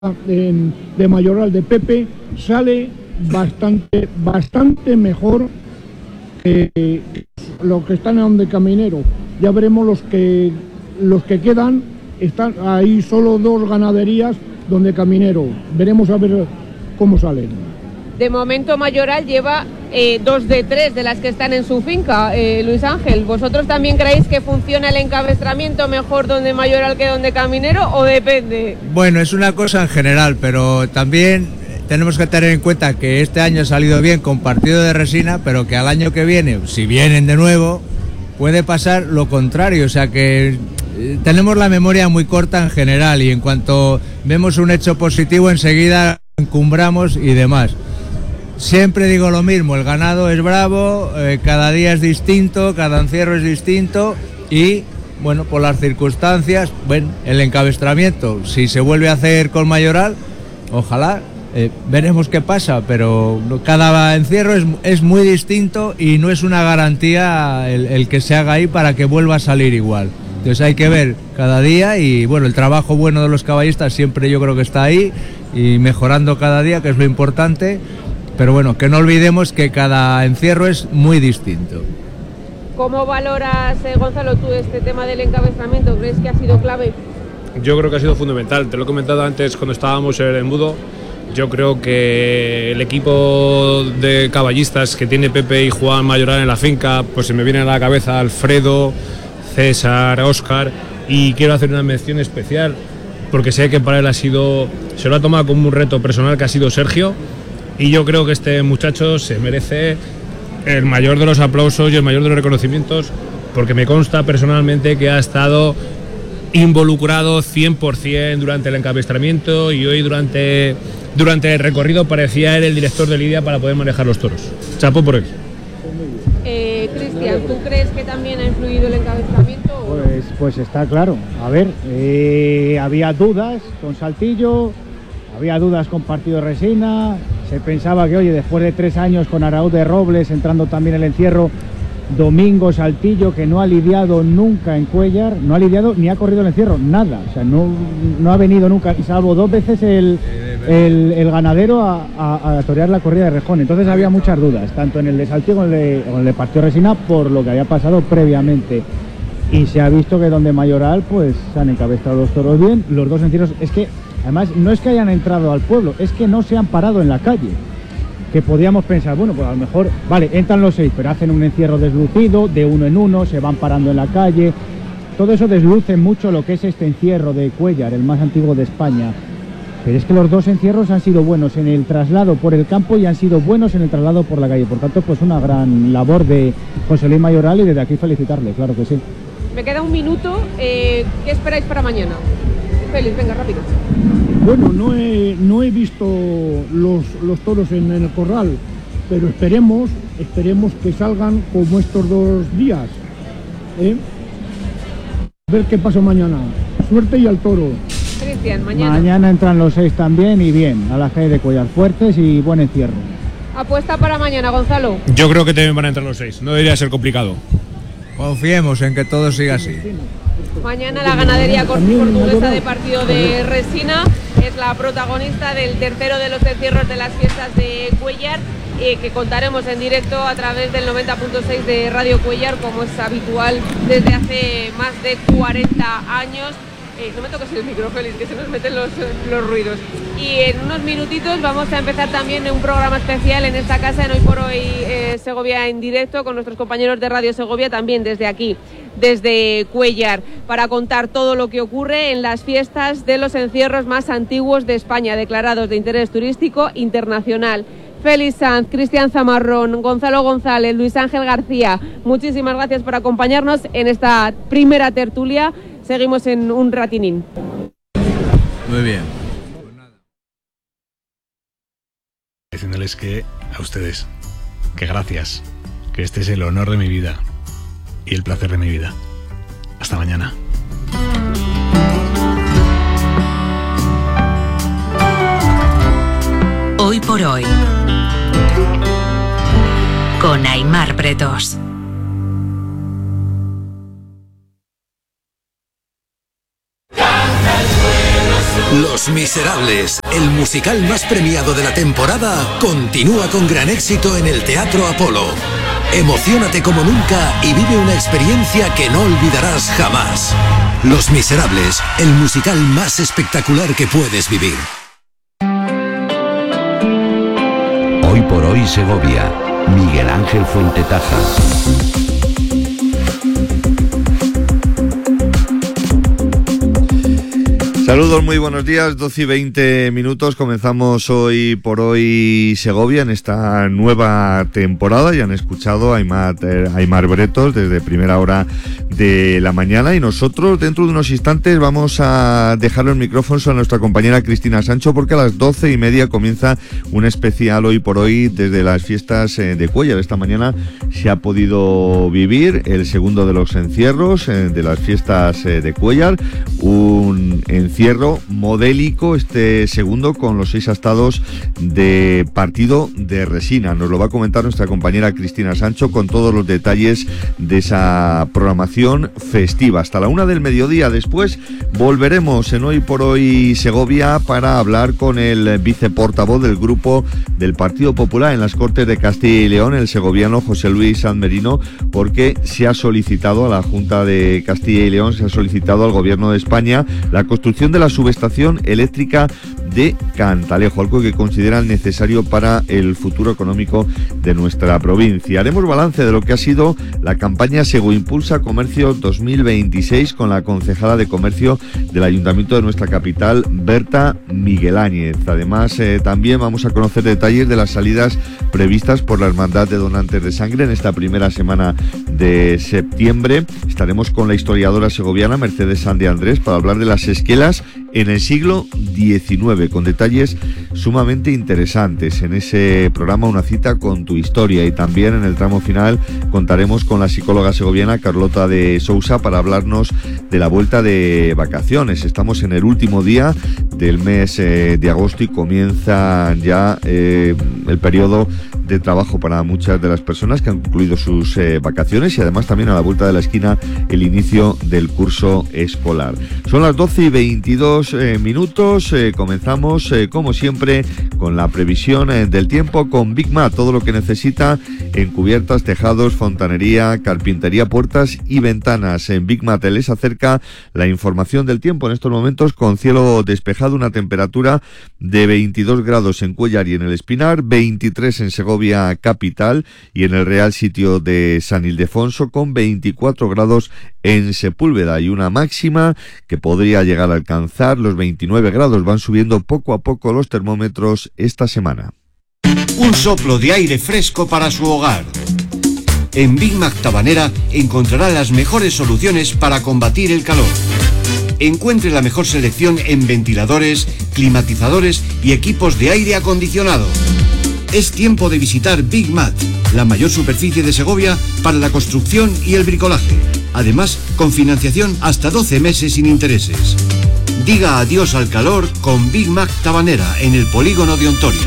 de Mayoral de Pepe sale bastante mejor que los que están en de Caminero. Ya veremos los que quedan. Están ahí solo 2 ganaderías donde Caminero. Veremos a ver cómo salen. De momento Mayoral lleva 2 de 3 de las que están en su finca. Luis Ángel, ¿vosotros también creéis que funciona el encabestramiento mejor donde Mayoral que donde Caminero o depende? Bueno, es una cosa en general, pero también tenemos que tener en cuenta que este año ha salido bien con partido de resina, pero que al año que viene, si vienen de nuevo, puede pasar lo contrario. O sea que tenemos la memoria muy corta en general y en cuanto vemos un hecho positivo enseguida encumbramos y demás. Siempre digo lo mismo, el ganado es bravo, cada día es distinto, cada encierro es distinto y, bueno, por las circunstancias, bueno, el encabestramiento, si se vuelve a hacer con Mayoral, ojalá, veremos qué pasa, pero cada encierro es muy distinto y no es una garantía el que se haga ahí para que vuelva a salir igual. Entonces hay que ver cada día y, bueno, el trabajo bueno de los caballistas siempre yo creo que está ahí y mejorando cada día, que es lo importante. Pero bueno, que no olvidemos que cada encierro es muy distinto. ¿Cómo valoras, Gonzalo, tú este tema del encabezamiento? ¿Crees que ha sido clave? Yo creo que ha sido fundamental. Te lo he comentado antes cuando estábamos en el embudo. Yo creo que el equipo de caballistas que tiene Pepe y Juan Mayoral en la finca, pues se me viene a la cabeza Alfredo, César, Óscar, y quiero hacer una mención especial porque sé que para él se lo ha tomado como un reto personal, que ha sido Sergio. Y yo creo que este muchacho se merece el mayor de los aplausos y el mayor de los reconocimientos, porque me consta personalmente que ha estado involucrado 100% durante el encabestramiento y hoy durante el recorrido parecía él el director de lidia para poder manejar los toros. Chapó por él. Cristian, ¿tú crees que también ha influido el encabestramiento? Pues está claro. A ver, había dudas con Saltillo, había dudas con partido de resina. Se pensaba que, oye, después de 3 años con Araúz de Robles, entrando también el encierro, Domingo Saltillo, que no ha lidiado nunca en Cuéllar, no ha lidiado ni ha corrido el encierro, nada. O sea, no ha venido nunca, salvo 2 veces el ganadero a torear la corrida de Rejón. Entonces había muchas dudas, tanto en el de Saltillo como en el de partido de resina, por lo que había pasado previamente. Y se ha visto que donde Mayoral, pues se han encabezado los toros bien. Los 2 encierros, es que además, no es que hayan entrado al pueblo, es que no se han parado en la calle. Que podíamos pensar, bueno, pues a lo mejor, vale, entran los 6, pero hacen un encierro deslucido, de 1 en 1, se van parando en la calle. Todo eso desluce mucho lo que es este encierro de Cuéllar, el más antiguo de España. Pero es que los 2 encierros han sido buenos en el traslado por el campo y han sido buenos en el traslado por la calle. Por tanto, pues una gran labor de José Luis Mayoral y desde aquí felicitarle, claro que sí. Me queda 1 minuto. ¿Qué esperáis para mañana? Félix, venga, rápido. Bueno, no he visto los toros en el corral, pero esperemos que salgan como estos 2 días. A ver qué pasa mañana. Suerte y al toro. Cristian, mañana. Mañana entran los 6 también y bien, a la calle de Cuéllar, fuertes y buen encierro. Apuesta para mañana, Gonzalo. Yo creo que también van a entrar los 6, no debería ser complicado. Confiemos en que todo siga así. Mañana la ganadería portuguesa de partido de resina es la protagonista del tercero de los encierros de las fiestas de Cuéllar, que contaremos en directo a través del 90.6 de Radio Cuéllar, como es habitual desde hace más de 40 años. No me toques el micro, Félix, que se nos meten los ruidos. Y en unos minutitos vamos a empezar también un programa especial en esta casa, en Hoy por Hoy Segovia en directo, con nuestros compañeros de Radio Segovia, también desde aquí, desde Cuéllar, para contar todo lo que ocurre en las fiestas de los encierros más antiguos de España, declarados de interés turístico internacional. Félix Sanz, Cristian Zamarrón, Gonzalo González, Luis Ángel García, muchísimas gracias por acompañarnos en esta primera tertulia. Seguimos en un ratinín. Muy bien. Diciéndoles que a ustedes, que gracias, que este es el honor de mi vida y el placer de mi vida. Hasta mañana. Hoy por hoy, con Aimar Bretos. Los Los Miserables, el musical más premiado de la temporada, continúa con gran éxito en el Teatro Apolo. Emociónate como nunca y vive una experiencia que no olvidarás jamás. Los Miserables, el musical más espectacular que puedes vivir. Hoy por hoy Segovia, Miguel Ángel Fuentetaja. Saludos, muy buenos días, 12 y 20 minutos, comenzamos hoy por hoy Segovia en esta nueva temporada. Ya han escuchado a Aimar Bretos desde primera hora de la mañana y nosotros dentro de unos instantes vamos a dejar los micrófonos a nuestra compañera Cristina Sancho porque a las 12:30 comienza un especial hoy por hoy desde las fiestas de Cuéllar. Esta mañana se ha podido vivir el segundo de los encierros de las fiestas de Cuéllar, un encierro modélico, este segundo con los 6 astados de partido de resina. Nos lo va a comentar nuestra compañera Cristina Sancho con todos los detalles de esa programación festiva. Hasta la 1 del mediodía. Después volveremos en Hoy por Hoy Segovia para hablar con el viceportavoz del grupo del Partido Popular en las Cortes de Castilla y León, el segoviano José Luis Sanz Merino, porque se ha solicitado a la Junta de Castilla y León, se ha solicitado al Gobierno de España la construcción de la subestación eléctrica de Cantalejo, algo que consideran necesario para el futuro económico de nuestra provincia. Haremos balance de lo que ha sido la campaña Sego Impulsa Comercio 2026 con la concejala de Comercio del Ayuntamiento de nuestra capital, Berta Miguel Áñez. Además, también vamos a conocer detalles de las salidas previstas por la Hermandad de Donantes de Sangre en esta primera semana de septiembre. Estaremos con la historiadora segoviana Mercedes San de Andrés para hablar de las esquelas en el siglo XIX, con detalles sumamente interesantes. En ese programa Una cita con tu historia, y también en el tramo final contaremos con la psicóloga segoviana Carlota de Sousa para hablarnos de la vuelta de vacaciones. Estamos en el último día del mes de agosto y comienza ya el periodo de trabajo para muchas de las personas que han concluido sus vacaciones y además también a la vuelta de la esquina el inicio del curso escolar. Son las 12:22 minutos, comenzamos como siempre con la previsión del tiempo con Big Mat, todo lo que necesita en cubiertas, tejados, fontanería, carpintería, puertas y ventanas. En Big Mat les acerca la información del tiempo en estos momentos con cielo despejado, una temperatura de 22 grados en Cuéllar y en el Espinar, 23 en Segovia capital y en el Real Sitio de San Ildefonso con 24 grados en Sepúlveda y una máxima que podría llegar a alcanzar los 29 grados. Van subiendo poco a poco los termómetros esta semana. Un soplo de aire fresco para su hogar. En Big Mac Tabanera encontrará las mejores soluciones para combatir el calor. Encuentre la mejor selección en ventiladores, climatizadores y equipos de aire acondicionado. Es tiempo de visitar Big Mat, la mayor superficie de Segovia para la construcción y el bricolaje. Además, con financiación hasta 12 meses sin intereses. Diga adiós al calor con Big Mac Tabanera en el polígono de Ontoria.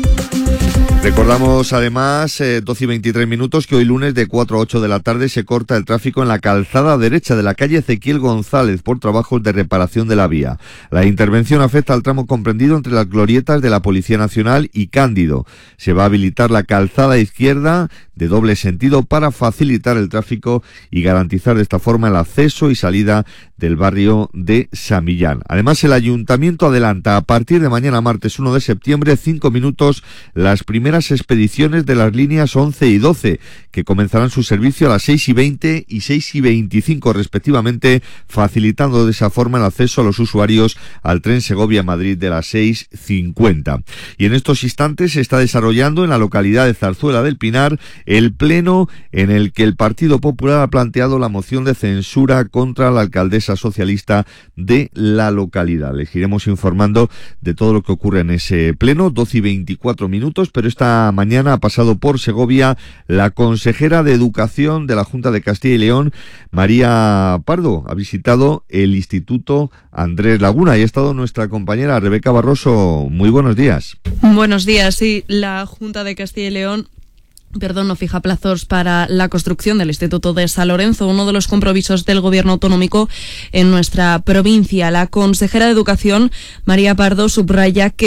Recordamos además, 12:23 minutos, que hoy lunes de 4 a 8 de la tarde se corta el tráfico en la calzada derecha de la calle Ezequiel González por trabajos de reparación de la vía. La intervención afecta al tramo comprendido entre las glorietas de la Policía Nacional y Cándido. Se va a habilitar la calzada izquierda de doble sentido para facilitar el tráfico y garantizar de esta forma el acceso y salida del barrio de Samillán. Además, el Ayuntamiento adelanta a partir de mañana martes 1 de septiembre 5 minutos las primeras expediciones de las líneas 11 y 12 que comenzarán su servicio a las 6:20 y 6:25 respectivamente, facilitando de esa forma el acceso a los usuarios al tren Segovia-Madrid de las 6:50. Y en estos instantes se está desarrollando en la localidad de Zarzuela del Pinar el pleno en el que el Partido Popular ha planteado la moción de censura contra la alcaldesa socialista de la localidad. Les iremos informando de todo lo que ocurre en ese pleno, 12:24 minutos, pero esta mañana ha pasado por Segovia la consejera de Educación de la Junta de Castilla y León, María Pardo. Ha visitado el Instituto Andrés Laguna y ha estado nuestra compañera Rebeca Barroso. Muy buenos días. Buenos días, sí. La Junta de Castilla y León no fija plazos para la construcción del Instituto de San Lorenzo, uno de los compromisos del Gobierno autonómico en nuestra provincia. La consejera de Educación, María Pardo, subraya que